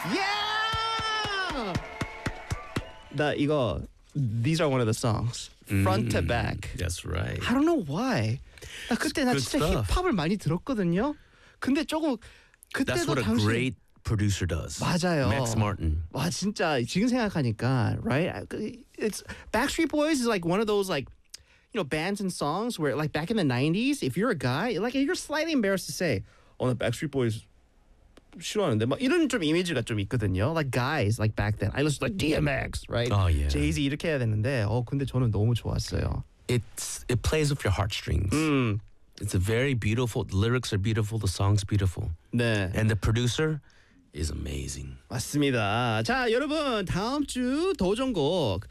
Yeah! 나 이거 these are one of the songs front to back. That's right. I don't know why. 나 그때 나 good 진짜 stuff. 힙합을 많이 들었거든요. 근데 조금 That's 그때도 what a 당시 great producer does. 맞아요. Max Martin. 와 진짜 지금 생각하니까 right? It's Backstreet Boys is like one of those like you know bands and songs where like back in the 90s if you're a guy like you're slightly embarrassed to say 나 Backstreet Boys 싫어하는데 막 이런 좀 이미지가 좀 있거든요. Like guys like back then I listened to like DMX, right? Oh, yeah. Jay-Z 이렇게 해야 되는데 근데 저는 너무 좋았어요. It plays with your heartstrings. It's a very beautiful. The lyrics are beautiful. The song's beautiful. 네. And the producer is amazing. 맞습니다. 자, 여러분 다음 주 도전곡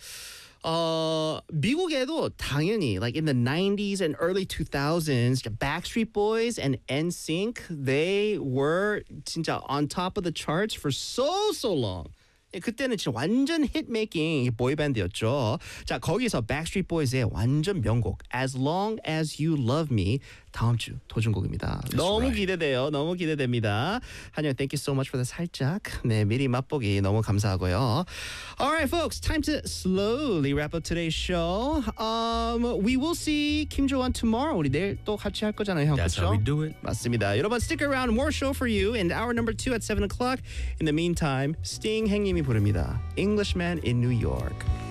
미국에도 당연히 like in the 90s and early 2000s Backstreet Boys and NSYNC they were 진짜 on top of the charts for so long. 그때는 진짜 완전 hitmaking 보이밴드였죠. 자, 거기서 Backstreet Boys의 완전 명곡 As Long As You Love Me 다음 주 도전곡입니다. 너무 right. 기대돼요. 너무 기대됩니다. 한영, thank you so much for the 살짝 미리 맛보기 너무 감사하고요. All right, folks, time to slowly wrap up today's show. We will see Kim Jo-won tomorrow. 우리 내일 또 같이 할 거잖아요, 형. That's 그렇죠? how we do it. 맞습니다. 여러분, stick around. More show for you in hour number 2 at 7 o'clock. In the meantime, Sting 행님이 부릅니다. Englishman in New York.